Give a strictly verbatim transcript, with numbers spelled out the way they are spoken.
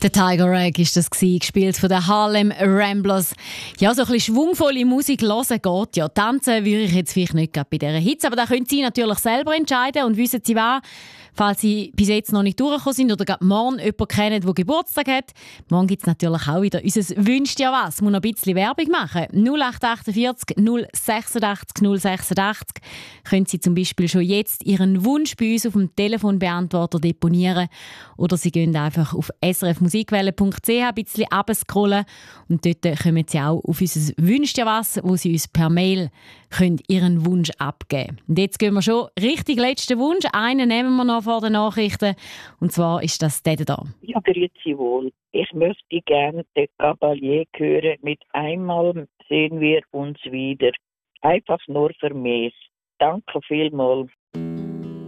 Der Tiger Rag ist das gewesen, gespielt von den Harlem Ramblers. Ja, so ein bisschen schwungvolle Musik hören geht ja. Tanzen würde ich jetzt vielleicht nicht gerade bei dieser Hitze, aber da können Sie natürlich selber entscheiden und wissen Sie was, falls Sie bis jetzt noch nicht durchgekommen sind oder gerade morgen jemanden kennen, der Geburtstag hat. Morgen gibt es natürlich auch wieder unser «Wünscht ja was». Muss noch ein bisschen Werbung machen. null acht achtundvierzig null sechsundachtzig null sechsundachtzig können Sie zum Beispiel schon jetzt Ihren Wunsch bei uns auf dem Telefonbeantworter deponieren oder Sie gehen einfach auf s r f musikwelle punkt c h ein bisschen runterscrollen und dort kommen Sie auch auf unser «Wünscht ja was», wo Sie uns per Mail können Ihren Wunsch abgeben. Und jetzt gehen wir schon richtig letzten Wunsch. Einen nehmen wir noch vor den Nachrichten. Und zwar ist das der da. Ja, grüezi wohl. Ich möchte gerne den Cavalier hören mit «Einmal sehen wir uns wieder». Einfach nur für mich. Danke vielmals.